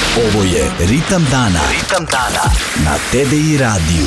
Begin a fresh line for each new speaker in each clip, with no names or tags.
Ovo je Ritam dana. Ritam dana na TDI radiju.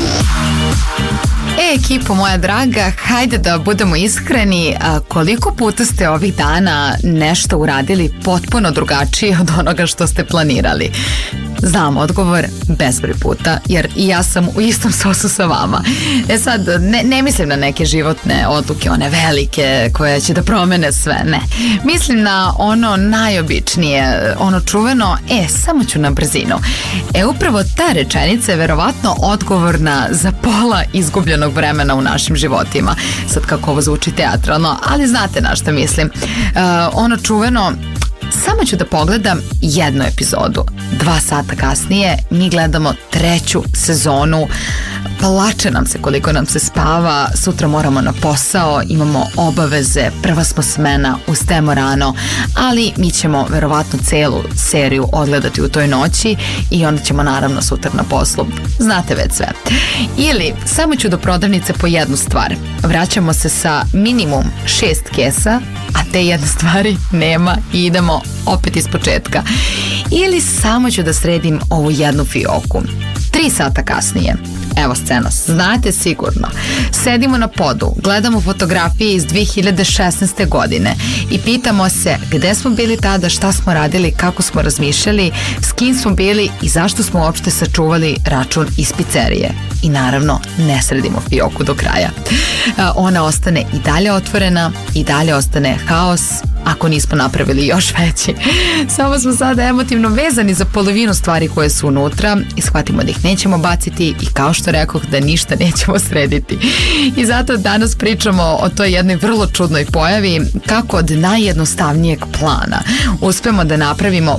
Ekipo moja draga, hajde da budemo iskreni, koliko puta ste ovih dana nešto uradili potpuno drugačije od onoga što ste planirali? Znam odgovor, bezbroj puta, jer i ja sam u istom sosu sa vama. Sad, ne mislim na neke životne odluke, one velike koje će da promene sve, ne. Mislim na ono najobičnije, ono čuveno, samo ću na brzinu. Upravo ta rečenica je verovatno odgovorna za pola izgubljenog vremena u našim životima. Sad kako ovo zvuči teatralno, ali znate na što mislim. Ono čuveno, samo ću da pogledam jednu epizodu. 2 sata kasnije mi gledamo 3. sezonu. Plače nam se koliko nam se spava, sutra moramo na posao, imamo obaveze, prva smo smena, ustajemo rano, ali mi ćemo verovatno celu seriju odgledati u toj noći i onda ćemo naravno sutra na poslu. Znate već sve. Ili samo ću do prodavnice po jednu stvar. Vraćamo se sa minimum 6 kesa, a te jedne stvari nema i idemo opet iz početka. Ili samo ću da sredim ovu jednu fioku. 3 sata kasnije, evo scena, znate sigurno, sedimo na podu, gledamo fotografije iz 2016. godine i pitamo se gde smo bili tada, šta smo radili, kako smo razmišljali, s kim smo bili i zašto smo uopšte sačuvali račun iz pizzerije. I naravno, ne sredimo fioku do kraja. Ona ostane i dalje otvorena, i dalje ostane haos, ako nismo napravili još veći. Samo smo sada emotivno vezani za polovinu stvari koje su unutra i shvatimo da ih nećemo baciti i kao što rekoh da ništa nećemo srediti. I zato danas pričamo o toj jednoj vrlo čudnoj pojavi kako od najjednostavnijeg plana uspemo da napravimo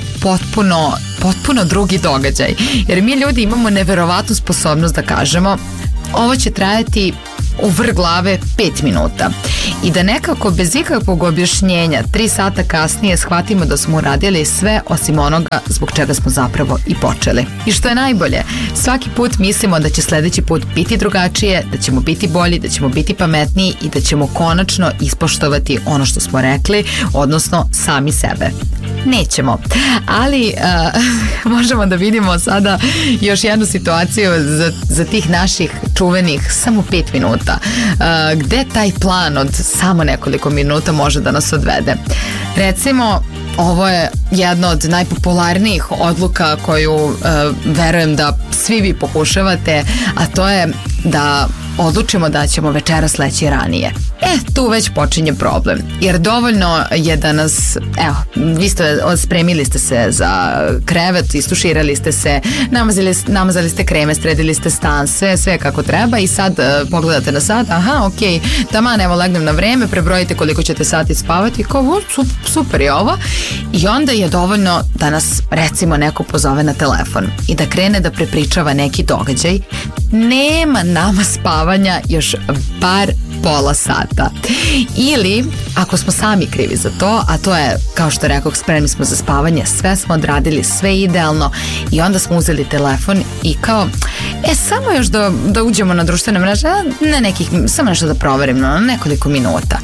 potpuno drugi događaj. Jer mi ljudi imamo neverovatnu sposobnost da kažemo ovo će trajati u vrh glave 5 minuta i da nekako bez ikakvog objašnjenja 3 sata kasnije shvatimo da smo uradili sve osim onoga zbog čega smo zapravo i počeli. I što je najbolje, svaki put mislimo da će sledeći put biti drugačije, da ćemo biti bolji, da ćemo biti pametniji i da ćemo konačno ispoštovati ono što smo rekli, odnosno sami sebe. Nećemo, ali možemo da vidimo sada još jednu situaciju za tih naših čuvenih samo 5 minuta. Gde taj plan od samo nekoliko minuta može da nas odvede? Recimo, ovo je jedna od najpopularnijih odluka koju verujem da svi vi pokušavate, a to je da odlučimo da ćemo večeras leći ranije. Tu već počinje problem, jer dovoljno je da nas, vi ste spremili ste se za krevet, istuširali ste se, namazali ste kreme, sredili ste stan, sve kako treba i sad pogledate na sat, taman, evo legnem na vreme, prebrojite koliko ćete sati spavati, kao super je ovo, i onda je dovoljno da nas recimo neko pozove na telefon i da krene da prepričava neki događaj. Nema nama spavanja još bar pola sata. Ili, ako smo sami krivi za to, a to je, kao što rekoh, spremni smo za spavanje, sve smo odradili, sve idealno i onda smo uzeli telefon i kao, samo još da uđemo na društvene mreže, samo nešto da proverim na nekoliko minuta.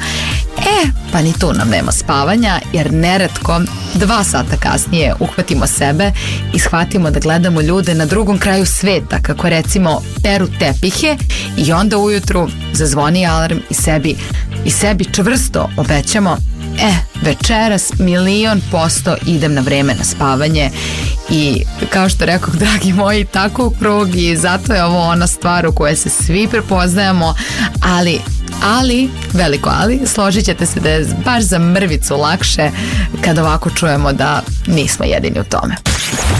Pa ni tu nam nema spavanja, jer neretko 2 sata kasnije uhvatimo sebe i shvatimo da gledamo ljude na drugom kraju sveta, kako recimo peru tepihe i onda ujutru zazvoni alarm i sebi čvrsto obećamo večeras 1.000.000% idem na vreme na spavanje i kao što rekoh, dragi moji, tako u krug i zato je ovo ona stvar u kojoj se svi prepoznajemo, ali, veliko ali, složit ćete se da je baš za mrvicu lakše kad ovako čujemo da nismo jedini u tome.